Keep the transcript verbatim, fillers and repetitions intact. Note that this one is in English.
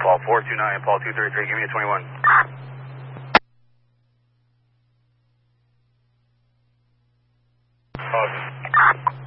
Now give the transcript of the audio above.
Paul four two nine, Paul two thirty-three, give me a twenty-one. Positive.